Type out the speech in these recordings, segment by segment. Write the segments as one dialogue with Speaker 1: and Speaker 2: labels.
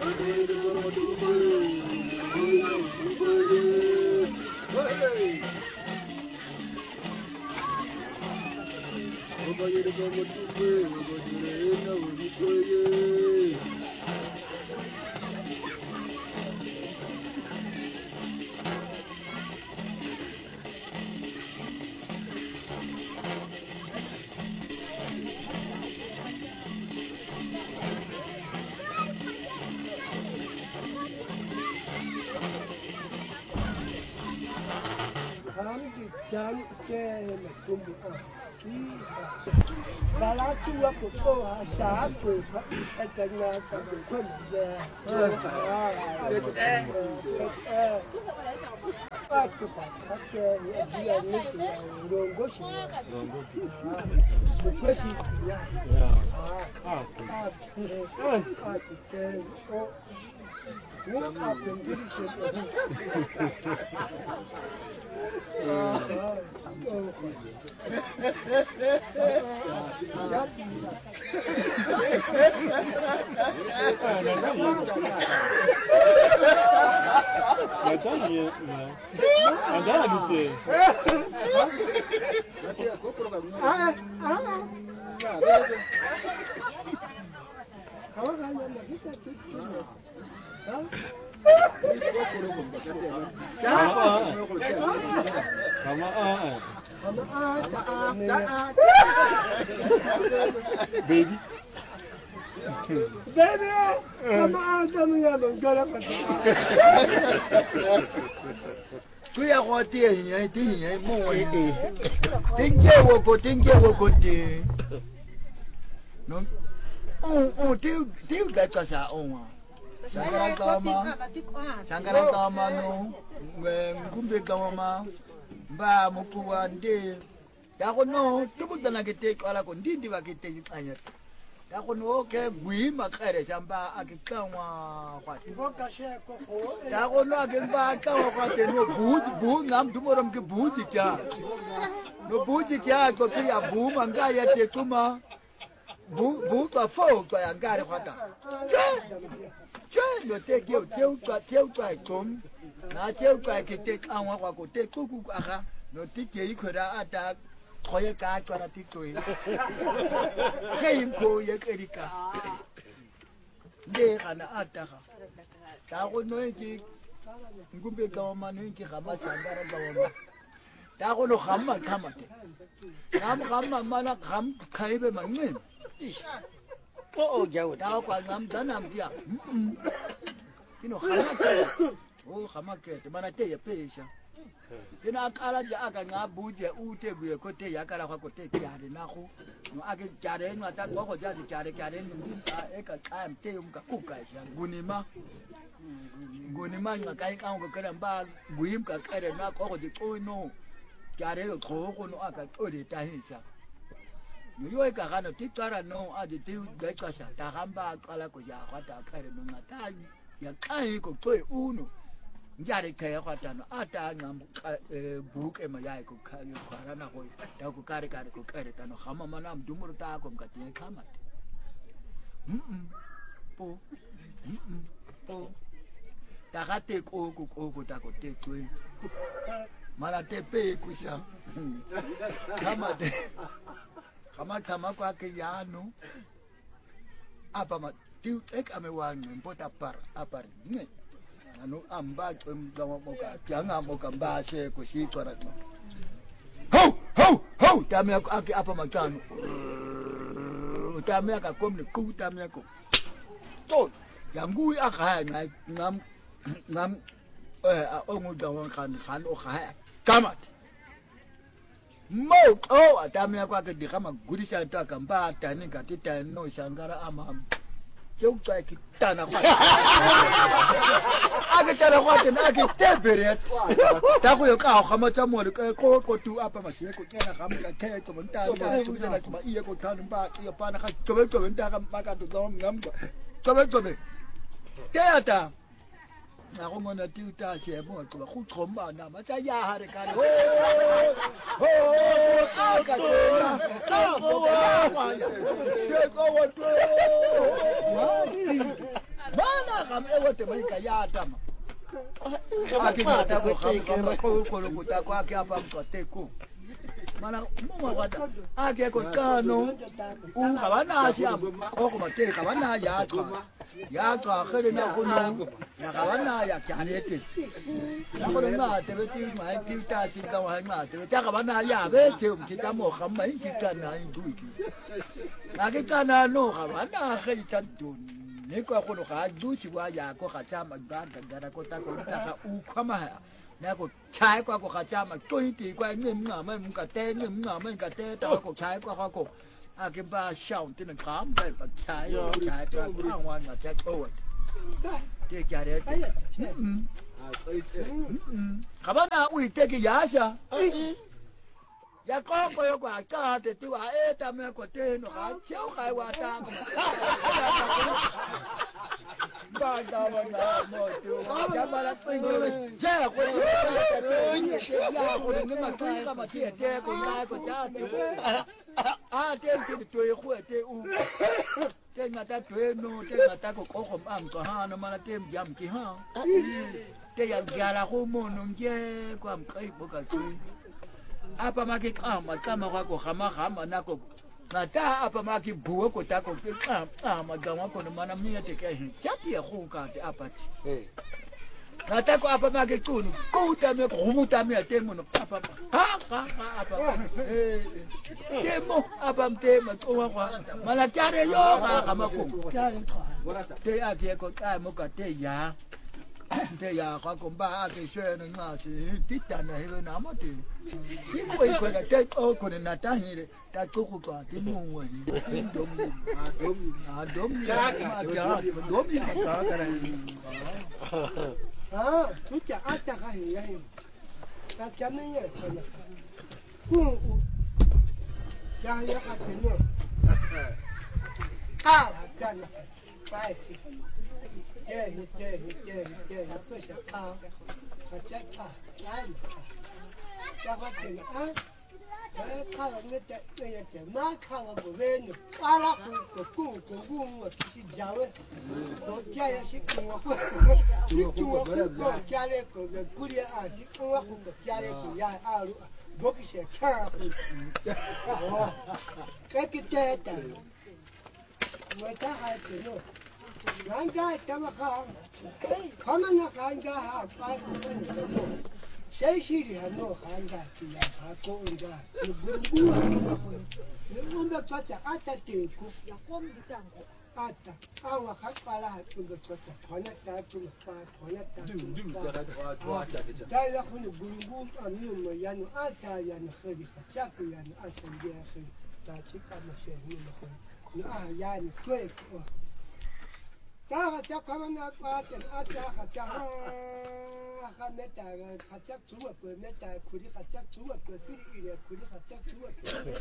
Speaker 1: Ba mukuande yako no tubudana kete kwala ko ndindi bakete yikanya yako no ke gwima kare jamba akikangwa kwati boka sheko ho yako no akemba kawa kwate no bu ngam dumoro mke buji cha no buji cha ko ke ya bu manga ya te kuma bu ka fo to ya ngare kwata che no te ke teu kwa kom na teu kwa kete kangwa kwa ko te kuku aka no tike ikora ata khoye ka tsara tikoi khayimko ye kerika nde kana ata ta go no ke ngumbe ka mano ke gama tsangara ba wa ta go no gamma khama te gamma mana gam khaibe mangin ko o jawo ta kwa ngam danam dia kino khama te o khama ke te mana te ye pesha kina kala ja aka ngabuje ute buye kote yakala kwa kote kyare nako no ake kyare no ata kwa ja kyare ndi eka kamte umka kukaisha gunima ngakai kango kala mba guyim ka kare na kwa je no kyare ko no aka ode tahisa no yo eka kana tikara no ade te ga sha ta gamba kala ko ja kwata kare no ngata ya kai ko to uno njare kaya kwatano ata ngam buke mayai ko kaya kwarana ko ta ko kare ko kare tano khama mana mdumuru ta ko mkati khama po ta gate ko ta ko te ko mala te pe ku sha khama tama kwa ke yano apa ma tu ek ame wangi mpota apar ne anu amba ngama moka pianga moka mbase ko shitwara ho tamia aki apa matano tamia ka komne ku tamia ko to yangu aka ngam ongu dawan kan o kha kamat mo tamia kwa ke dikama gudisha ntaka mba tani katita no shangara ama Jauka kitana kwa. Ake tana kwa tena ake teberet. Tako yo ka kama tamo ko tu apa masih ko kena kama ka te to menta ko tena ko iya ko tanu ba iya pana ka to menta ka maka to ngam to Teata. Ako mo na tiuta siya mo ko khumba na ma ya hare kare. Ka tena. Mana kham e wote mai ka ya tama akingata ko kham ko kuta kwa ke apa mkoteko mana mama wata ake ko kano ukabana siya ko mate kabana ya ka khele na kuno na kabana ya kyanete na ko na te beti mai ti ta si ka wa ma te ta kabana ya be che ki ta mo kham mai ki kana induiki na ke kana no kabana khele ta dun ne ko ko ga du si wa ya ko ga ta ma ba ga ko ta ko ta ga u khama nè cô trái qua cô khá cha mà tôi thì qua ngâm ngả mấy cả té ngâm ngả mấy cả té tao cô trái qua cô cái ba sầu thì nó khám vậy mà trái qua ăn ngoan mà trái ôi thế kia đấy các bạn nào uy thế cái giá sao giá có coi quả cha thì tôi bảo ta mẹ của tên nó khá chéo khai quả cha ba tao mà một điều chắc mà đã quên rồi cha quên rồi ya của nó mà khi mà thiệt thế của ngay của cha thì tên thì tuổi khuya thì tên mà ta tuổi nó tên mà ta có khom ăn có ha nó mà tên dầm kì ha tên yang gia là khom nó nghe qua cái bộ cái chuyện apa maki kama kwako khama nako nata apa maki buwe ko tako magama ko mana mie te kai chati ya khuka te apati nata ko apa maki kunu ko ta me ko ta me te mo apa apa temo apa te ma ko kwa mala tare yo kama ko te ake ko ka mo ka te ya thế giờ họ cũng ba cái xe nó mà chỉ tít đàn này rồi nắm mất thì cái quay là tết ô còn là ta gì đấy ta cố cố cả cái mùng rồi đúng mà chả thì đúng như mà cả cái này
Speaker 2: chú chả ăn chả hay vậy ta chấm đấy nhỉ cũng chả hay cái gì nữa chả phải chơi phải sẽ cao phải chắc trái cho phát triển cái cao là nó chạy bây giờ má cao là một bên ba lá của cung mà chỉ giàu ấy có chơi là chỉ cung của chơi là của cùi chỉ cung của chơi là của ya luôn bốc cái xe khác cái chơi ta người ta hay cái nữa anh trai tao mà không anh anh trai học bài sẽ chỉ đi học nó anh trai chỉ là học cô anh trai những đứa phát triển ắt tiền cục ắt mà khác phải là những đứa phát triển thoải mái chúng ta thoải mái đây làคนbuồn anh nhưng mà anh ắt anh khơi phát triển anh ắt sinh ra khơi ta chỉ cần một sự nhưng mà không anh chơi ta chắc không ăn qua tiền ăn chắc không mấy tài chắc chú ở quê mấy tài khui đi chắc chú ở quê phi đi để khui đi chắc chú ở quê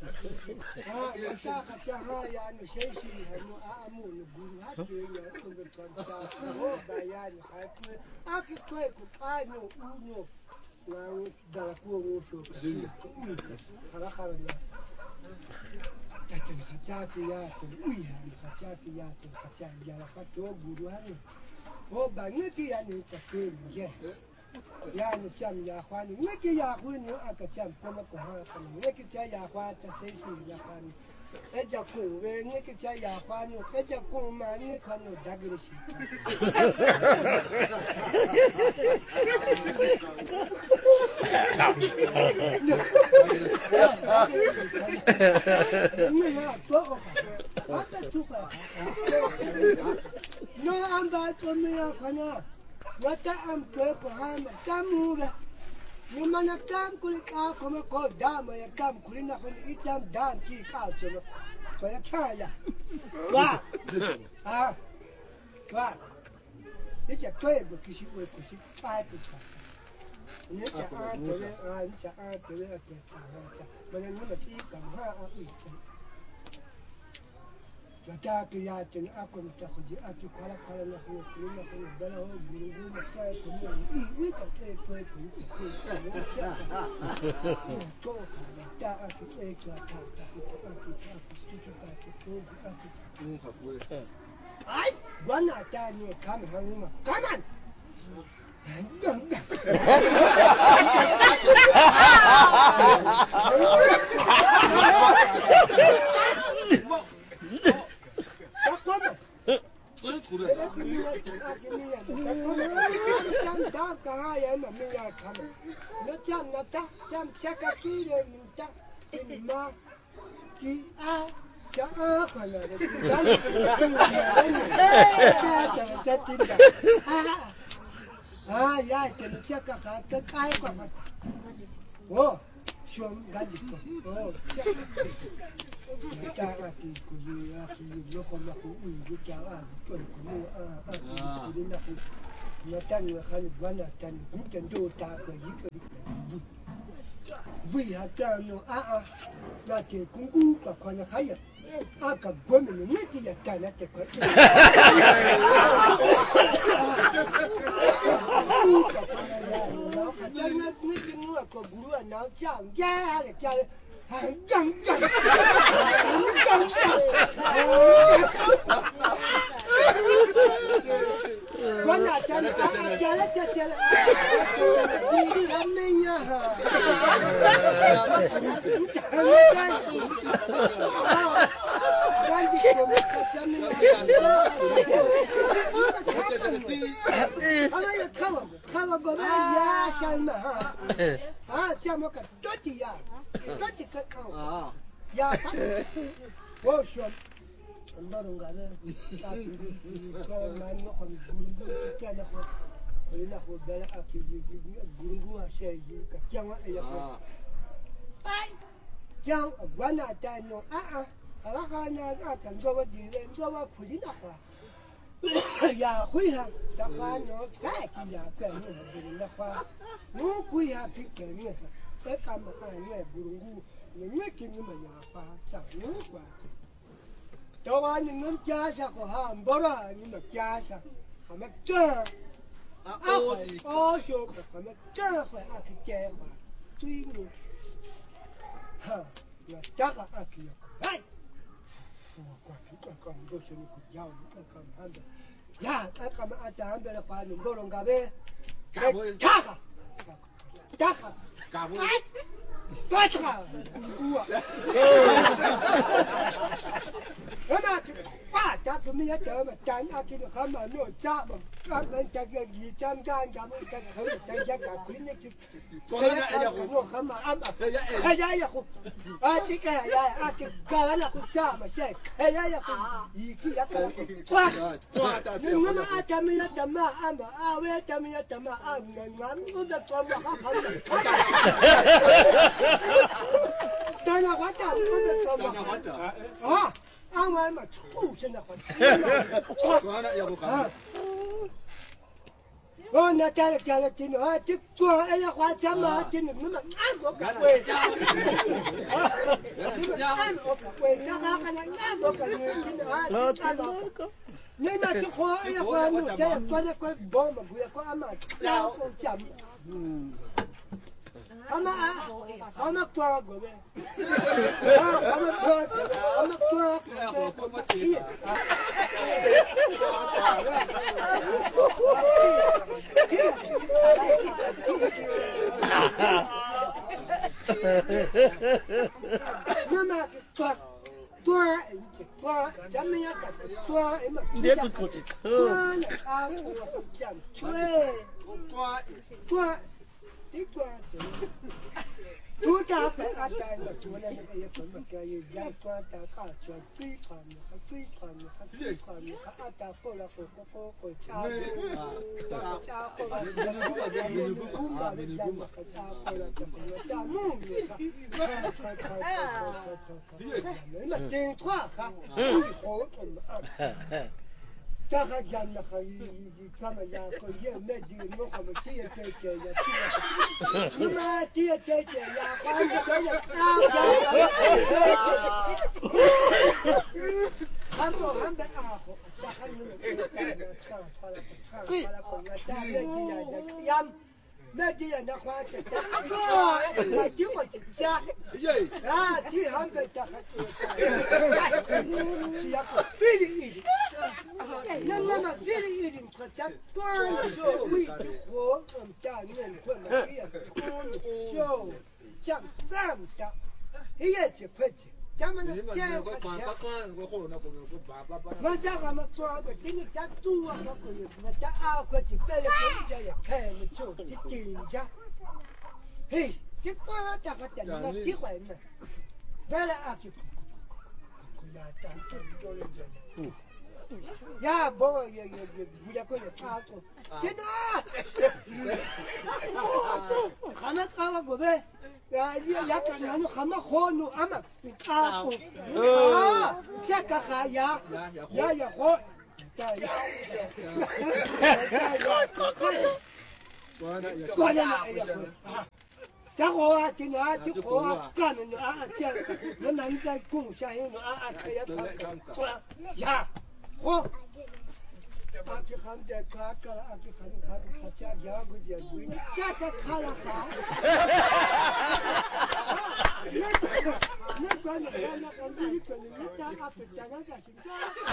Speaker 2: chắc hai anh sẽ chỉ hay mua mua bún hát chơi nhớ không được còn sao ô bài anh hay quê cái quê của ai mua ngang đào cua mua số khá khá làแต่ถึงข้าเจ้าที่ยาถึงอุ้ยข้าเจ้าที่ยาถึงข้าเจ้ายาข้าโจบุรุษโอ้บางทีที่อันนี้จะเป็นแย่ยาเนี่ยจำยาควานนี่กี่ยาควานเนี่ยอาจจะจำก็มาก็หากันนี่กี่ใจยาควานจะเสียสิ่งยาควานไอ้จะกู้เวนี่กี่ใจยาควานเนี่ยไอ้จะกู้มานี่ควานเนี่ยดักเลยสิไม่ฮะตัวก็อาจจะชุบอ่ะน้องอันบาตัวไม่ยากขนาดว่าจะอันเกิดก็หามาจำมูเลยนี่มันจำคุยข้าวเขาไม่ขอดามมาจำคุยนักคนอีจำดามที่ข้าวจะมาไปแค่ยาว่านี่จะช่วยบุคคลบุคคลตายไปจ้ะนี่จะอ่านตัวเลยจะอ่านตัวเลยเกิดอะไรจ้ะมันยังไม่ที่กับห้าอีกจะกิยาจนอาคนจะขยิอาจุขลักขลังนักเรียนคุยนักเรียนเบลล์บุรุษนักใจคนนี้วิจัยตัวคนที่คุยก็จะอาจุเอกจะทำจะอาจุจุจุจุจุจุจุจุจุ One at time you come home. Come on. Ya, que no checa, que cae com a. Oh, show gadito. Oh, checa aqui, aqui, eu como eu quero não tenho a tem que do tá com vi até no já que com para quando caia aka gomi ne ki ya kana te ko ya hui ha ta fa no ka ki ya pe no bu na fa no ku ya pi pe ni se ka ma ka ni burungu ni ni ki ni ma ya fa cha no kwa to wa ni nun cha sa ko ha mbora ni ma cha sa ha ma cha o sho ka ma cha fa a ki ke fa tui ni ha ya ta ka a ki hai ya kama ataambia la kwa mboro ngabe taka taka kabo taka uwa ana pa taka mi ya ta ma tan aki kama no cha ma kama ta ga gi cham gan ga ma ta kama ta ga ka kuin ne ki ko na ya ko kama am ya ko a ti ka ya a ti ka na ko cha ma she ya ko yi ki ya ka ni ma ata mi ya ta ma am a we ta mi ya ta ma am ngan ko da ko ma ha ha ta na wa ta ko da ko ma ang ay machu siya na oh na kala tino tik tua ay kwa chama tino naman ang ka we ang ka we nakakana tino ni na ko ay kwa no kaya kwa na kwa bomba buya kwa ama ko cham ama kwa gobe ama kwa tu ta phải ăn cái mà chú này cái gì cũng cái gì giải qua ta cả chuyện phi khoản ăn ta cô là cô cha cô là mà tiền thoa cả khổ ta ha gian na khai sama ya ko ye me di no ko ti ya ma ti ya ka ya hamba aho ta ha ni那这样的话，这我听我这家，啊，这han个这还是要非礼，那嘛，这里一定出家端了就为的活，家面困了也空就讲这样的，也就快去。咱们这家快钱，那家俺们端个，今天家猪啊，那家二块钱带了回家也开了就的顶家，嘿，这瓜大个点那几块呢，来了啊就。呀，不也不要过来打过，真的，还没打过呗？也干那还没好弄，俺们打过啊，这个还呀好，过来了，家伙啊，今年就好啊，干的啊，这人们在共下有啊，开呀他呀，好。阿去看的卡卡，阿去看卡家家不见鬼，家家看了哈。那关的看那看你关的，你家阿不家那家是家。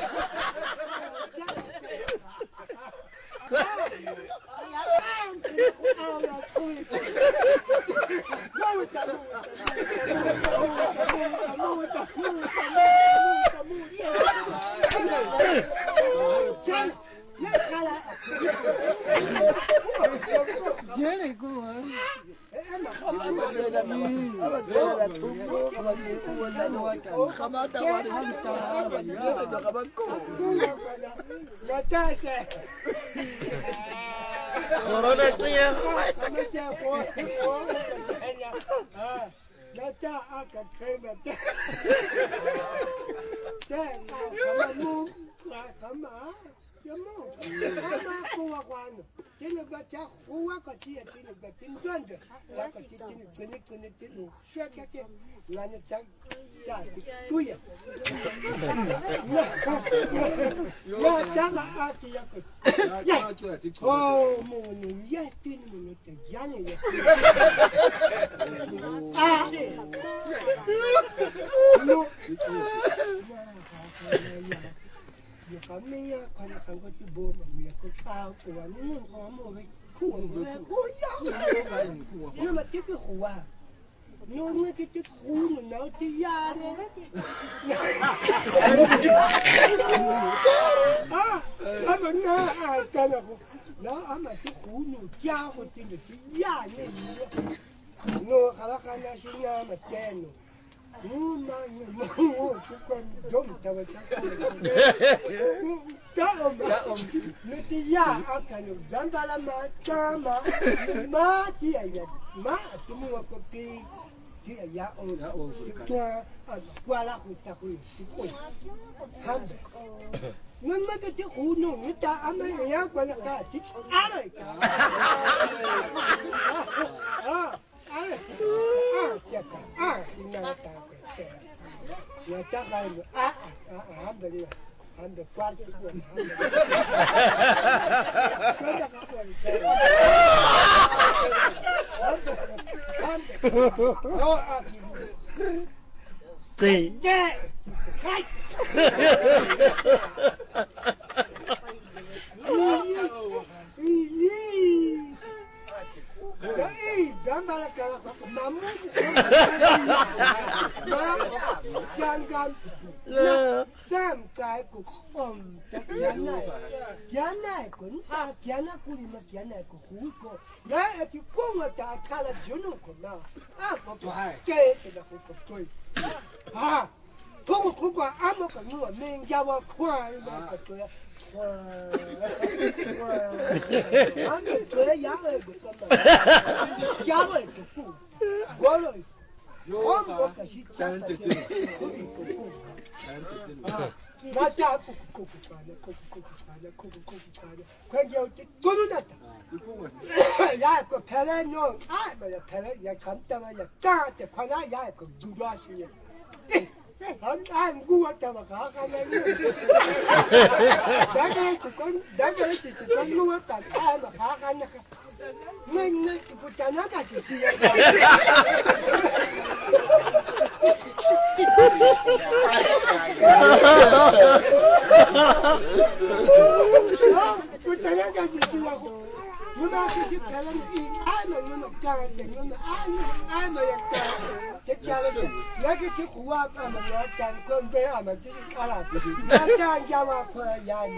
Speaker 2: 那么这个湖啊，弄那个湖呢，然后这鸭的，啊，俺们那啊，在那湖，然后俺们这湖呢，家伙真的是鸭那鱼，弄好了还那是俺们干呢。我去管中他们那这鸭啊，看有咱把它干嘛？这呀，这么个这鸭哦，挂了回家回去，看着。那个这湖弄，你打俺们人家管那个，这俺们这个是那个。我大概俺们关注过，
Speaker 3: 对，
Speaker 2: 咱把那个那木香港咱该个空的原来滚啊，原来古里面原来个湖个，那就光我打开了就能滚了啊！我这个湖个对啊，通过俺们个我们家我快那个对。俺们对鸭儿不怎么，鸭儿不顾，我了，我可是真的不啊，那家不穿的，快叫这多的，鸭个拍来弄，哎，不要拍来也看到了也干的，快点鸭个做多少事。俺我怎么看看那个？大家是光我干，俺们看看那个，那不讲那个就是呀。 Mutanaga Jitiago. Munaki Kalam in I'm a child, I'm a child. Take care of it. Like it took what I'm a can come there. I'm a Arab. I can't Java for Yan.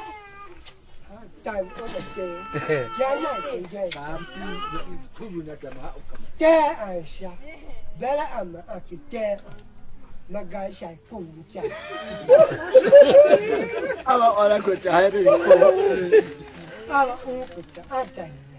Speaker 2: Time for the day. Yana, there I shall. Bella am a there. Magasha Kunja.
Speaker 1: Our Oracle, I
Speaker 2: Our uncle, I